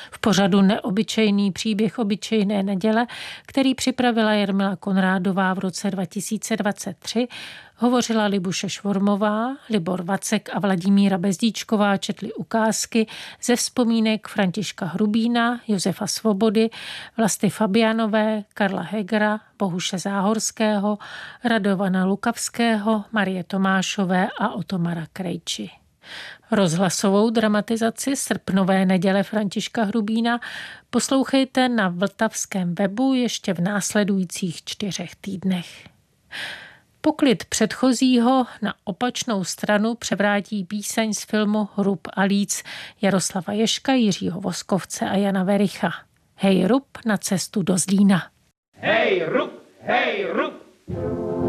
V pořadu Neobyčejný příběh obyčejné neděle, který připravila Jarmila Konrádová v roce 2023, hovořila Libuše Švormová, Libor Vacek a Vladimíra Bezdíčková četli ukázky ze vzpomínek Františka Hrubína, Josefa Svobody, Vlasty Fabianové, Karla Hegera, Bohuše Záhorského, Radovana Lukavského, Marie Tomášové a Otomara Krejči. Rozhlasovou dramatizaci Srpnové neděle Františka Hrubína poslouchejte na vltavském webu ještě v následujících 4 týdnech. Poklid předchozího na opačnou stranu převrátí píseň z filmu Hrub a líc Jaroslava Ježka, Jiřího Voskovce a Jana Vericha. Hej Rub na cestu do Zlína. Hej Rub, hej Rub!